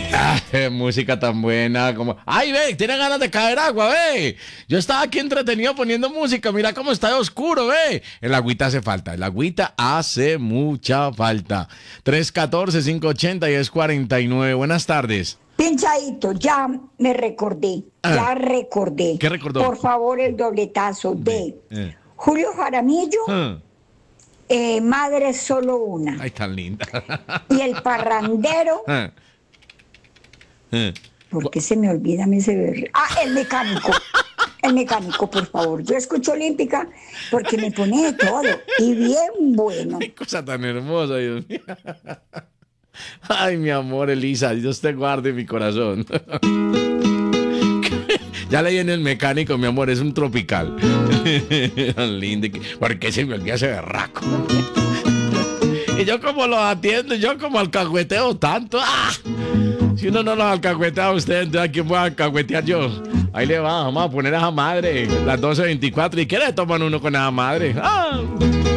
Música tan buena como... ¡Ay, ve! Tiene ganas de caer agua, ve. Yo estaba aquí entretenido poniendo música. Mira cómo está de oscuro, ve. El agüita hace falta. El agüita hace mucha falta. 314-580-1049. Buenas tardes. Pinchadito, ya me recordé. Ya recordé. ¿Qué recordó? Por favor, el dobletazo de Julio Jaramillo. Madre solo una. Ay, tan linda. Y el parrandero. ¿Por qué se me olvida a mí ese berre? El mecánico. El mecánico, por favor. Yo escucho Olímpica porque me pone de todo. Y bien bueno. Qué cosa tan hermosa, Dios mío. Ay, mi amor, Elisa, Dios te guarde mi corazón. Ya leí en el mecánico, mi amor, es un tropical. Tan lindo. ¿Por qué se me olvida ese berraco? Y yo como los atiendo, yo como alcahueteo tanto. Si uno no los alcahuetea a usted, entonces ¿a quién voy a alcahuetear yo? Ahí le va, vamos a poner a esa madre, las 12:24. ¿Y qué le toman uno con esa madre?